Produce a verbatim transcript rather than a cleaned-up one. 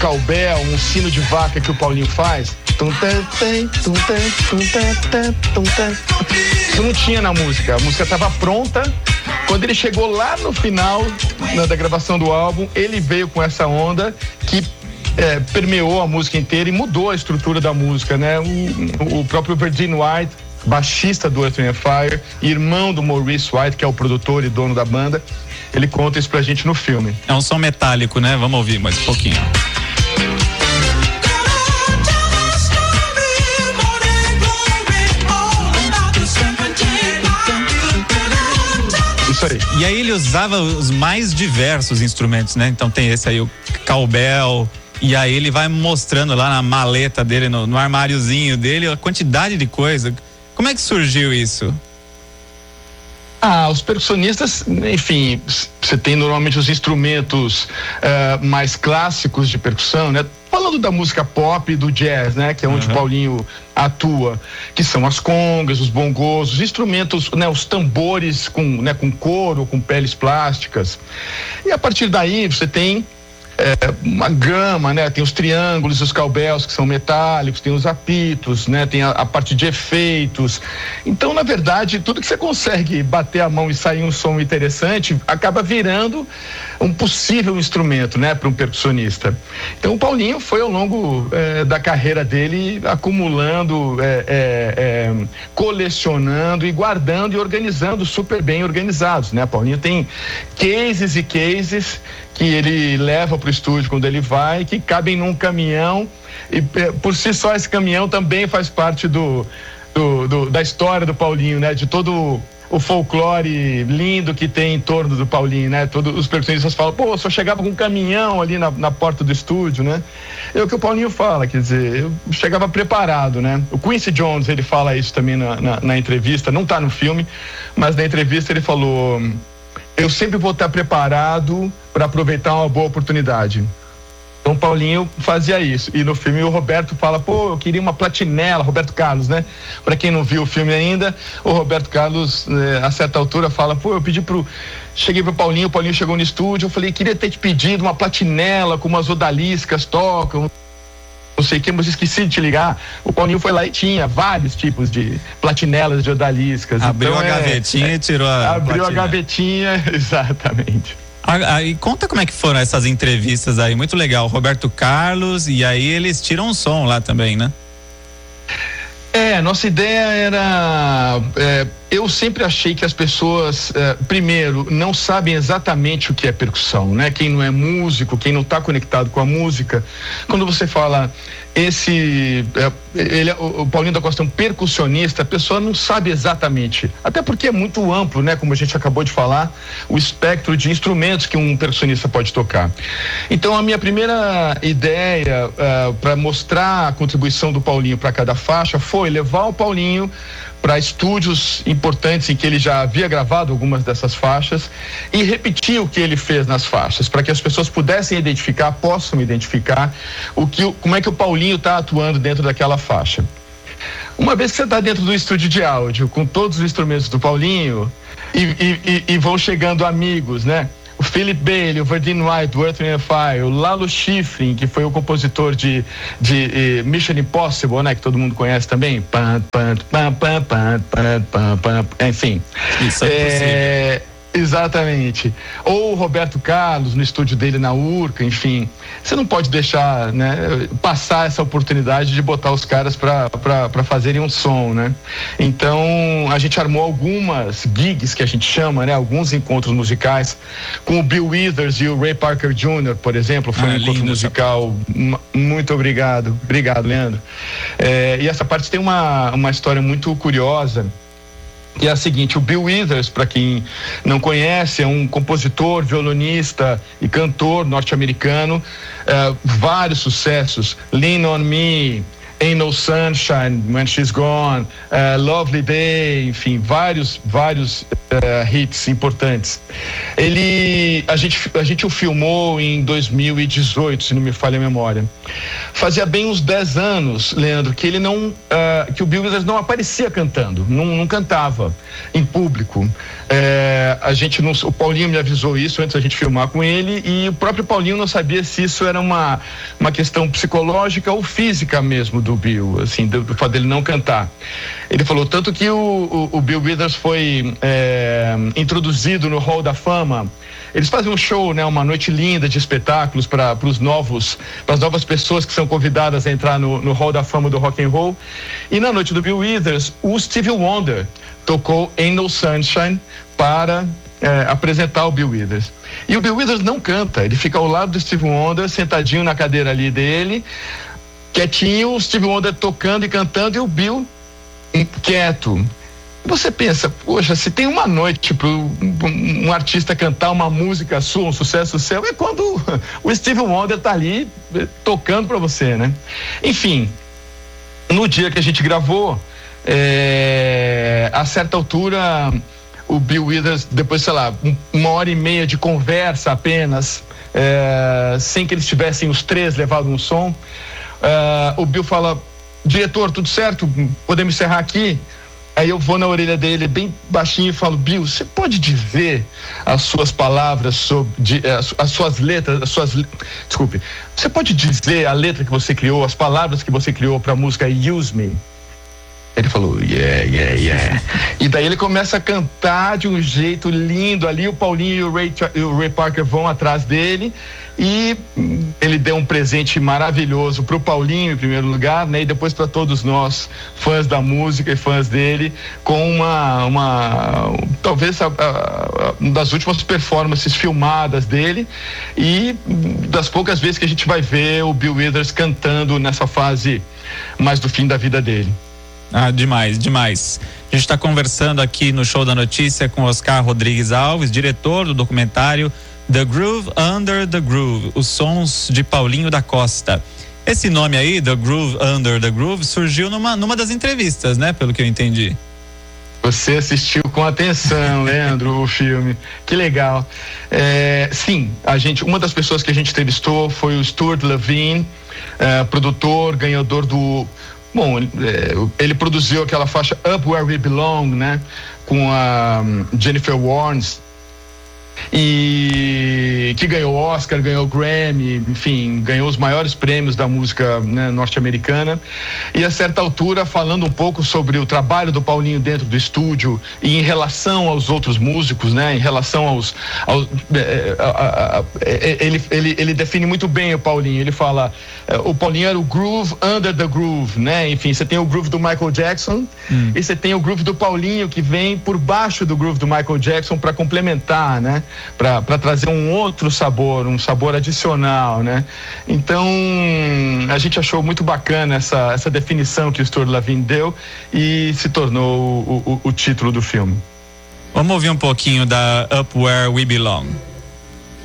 cowbell, um sino de vaca que o Paulinho faz. Isso não tinha na música, a música estava pronta. Quando ele chegou lá no final na, da gravação do álbum, ele veio com essa onda que é, permeou a música inteira e mudou a estrutura da música, né? O, o próprio Verdine White, baixista do Earth, Wind and Fire, irmão do Maurice White, que é o produtor e dono da banda, ele conta isso pra gente no filme. É um som metálico, né? Vamos ouvir mais um pouquinho. Isso aí. E aí ele usava os mais diversos instrumentos, né? Então tem esse aí, o cowbell, e aí ele vai mostrando lá na maleta dele, no, no armáriozinho dele, a quantidade de coisa. Como é que surgiu isso? Ah, os percussionistas, enfim, você tem normalmente os instrumentos uh, mais clássicos de percussão, né? Falando da música pop e do jazz, né? Que é onde uhum. o Paulinho atua, que são as congas, os bongos, os instrumentos, né? Os tambores com, né? com couro, com peles plásticas. E a partir daí você tem É, uma gama, né? Tem os triângulos, os cowbells que são metálicos, tem os apitos, né? Tem a, a parte de efeitos. Então, na verdade, tudo que você consegue bater a mão e sair um som interessante acaba virando um possível instrumento, né? Para um percussionista. Então, o Paulinho foi ao longo é, da carreira dele acumulando, é, é, é, colecionando e guardando e organizando super bem organizados, né? Paulinho tem cases e cases que ele leva para o estúdio quando ele vai, que cabem num caminhão, e por si só esse caminhão também faz parte do, do, do da história do Paulinho, né? De todo o folclore lindo que tem em torno do Paulinho, né? Todos os percussionistas falam, pô, só chegava com um caminhão ali na, na porta do estúdio, né? É o que o Paulinho fala, quer dizer, eu chegava preparado, né? O Quincy Jones, ele fala isso também na, na, na entrevista, não tá no filme, mas na entrevista ele falou: eu sempre vou estar preparado para aproveitar uma boa oportunidade. Então, Paulinho fazia isso. E no filme o Roberto fala, pô, eu queria uma platinela, Roberto Carlos, né? Para quem não viu o filme ainda, o Roberto Carlos, eh, a certa altura, fala, pô, eu pedi pro... Cheguei pro Paulinho, o Paulinho chegou no estúdio, eu falei, queria ter te pedido uma platinela com umas odaliscas, tocam, não sei o que, mas esqueci de te ligar. O Paulinho foi lá e tinha vários tipos de platinelas, de odaliscas. Abriu então, a é, gavetinha é, e tirou a Abriu platina. a gavetinha, exatamente. Aí conta como é que foram essas entrevistas aí, muito legal, Roberto Carlos, e aí eles tiram um som lá também, né? É, nossa ideia era, é, eu sempre achei que as pessoas, é, primeiro, não sabem exatamente o que é percussão, né? Quem não é músico, quem não está conectado com a música, quando você fala esse, é, ele, o, o Paulinho da Costa é um percussionista, a pessoa não sabe exatamente, até porque é muito amplo, né? Como a gente acabou de falar, o espectro de instrumentos que um percussionista pode tocar. Então, a minha primeira ideia uh, para mostrar a contribuição do Paulinho para cada faixa foi levar o Paulinho para estúdios importantes em que ele já havia gravado algumas dessas faixas e repetir o que ele fez nas faixas, para que as pessoas pudessem identificar, possam identificar o que, como é que o Paulinho está atuando dentro daquela faixa. Uma vez que você está dentro do estúdio de áudio, com todos os instrumentos do Paulinho, e, e, e vão chegando amigos, né? O Philip Bailey, o Verdine White, o Earth, Wind and Fire, o Lalo Schifrin, que foi o compositor de, de eh, Mission Impossible, né? Que todo mundo conhece também. Pam, pam, pam, pam, pam, pam, pam, pam, enfim. Isso é, é exatamente. Ou o Roberto Carlos, no estúdio dele na Urca, enfim. Você não pode deixar, né, passar essa oportunidade de botar os caras para fazerem um som, né? Então, a gente armou algumas gigs, que a gente chama, né? Alguns encontros musicais, com o Bill Withers e o Ray Parker Júnior, por exemplo. Foi ah, um encontro musical. Essa... Muito obrigado. Obrigado, Leandro. É, e essa parte tem uma, uma história muito curiosa. E é a seguinte, o Bill Withers, para quem não conhece, é um compositor, violonista e cantor norte-americano, uh, vários sucessos, Lean on Me, Ain't No Sunshine When She's Gone, uh, Lovely Day, enfim, vários, vários uh, hits importantes. Ele, a gente, a gente o filmou em dois mil e dezoito, se não me falha a memória. Fazia bem uns dez anos, Leandro, que ele não, uh, que o Bill Withers não aparecia cantando, não, não cantava em público. É, a gente não, o Paulinho me avisou isso antes da gente filmar com ele, e o próprio Paulinho não sabia se isso era uma, uma questão psicológica ou física mesmo do Bill, assim, do, do fato dele não cantar. Ele falou tanto que o, o, o Bill Withers foi é, introduzido no Hall da Fama. Eles fazem um show, né, uma noite linda de espetáculos para os novos, para as novas pessoas que são convidadas a entrar no, no Hall da Fama do Rock and Roll. E na noite do Bill Withers, o Stevie Wonder tocou Ain't No Sunshine para é, apresentar o Bill Withers. E o Bill Withers não canta, ele fica ao lado do Stevie Wonder, sentadinho na cadeira ali dele, quietinho, o Stevie Wonder tocando e cantando, e o Bill quieto. Você pensa, poxa, se tem uma noite para um, um artista cantar uma música sua, um sucesso seu, é quando o Stevie Wonder tá ali tocando para você, né? Enfim, no dia que a gente gravou, é, a certa altura, o Bill Withers, depois, sei lá, um, uma hora e meia de conversa apenas, é, sem que eles tivessem os três levado um som, é, o Bill fala, diretor, tudo certo? Podemos encerrar aqui? Aí eu vou na orelha dele bem baixinho e falo, Bill, você pode dizer as suas palavras sobre, de, as, as suas letras, as suas, desculpe, você pode dizer a letra que você criou, as palavras que você criou para a música Use Me? Ele falou, yeah, yeah, yeah. E daí ele começa a cantar de um jeito lindo ali, o Paulinho e o Ray, o Ray Parker vão atrás dele, e ele deu um presente maravilhoso pro Paulinho em primeiro lugar, né? E depois para todos nós, fãs da música e fãs dele, com uma, uma talvez a, a, uma das últimas performances filmadas dele, e das poucas vezes que a gente vai ver o Bill Withers cantando nessa fase mais do fim da vida dele. Ah, demais, demais. A gente está conversando aqui no Show da Notícia com Oscar Rodrigues Alves, diretor do documentário The Groove Under the Groove, os sons de Paulinho da Costa. Esse nome aí, The Groove Under the Groove, surgiu numa, numa das entrevistas, né? Pelo que eu entendi. Você assistiu com atenção, Leandro, o filme. Que legal. É, sim, a gente, uma das pessoas que a gente entrevistou foi o Stuart Levine, é, produtor, ganhador do... Bom, ele produziu aquela faixa Up Where We Belong, né? Com a Jennifer Warnes, e que ganhou Oscar, ganhou Grammy, enfim, ganhou os maiores prêmios da música, né, norte-americana. E a certa altura, falando um pouco sobre o trabalho do Paulinho dentro do estúdio e em relação aos outros músicos, né, em relação aos, aos é, a, a, a, ele, ele, ele define muito bem o Paulinho. Ele fala, é, o Paulinho era o groove under the groove, né? Enfim, você tem o groove do Michael Jackson, hum. e você tem o groove do Paulinho, que vem por baixo do groove do Michael Jackson para complementar, né? Para trazer um outro sabor, um sabor adicional, né? Então, a gente achou muito bacana essa, essa definição que o Stuart Levine deu, e se tornou o, o, o título do filme. Vamos ouvir um pouquinho da Up Where We Belong.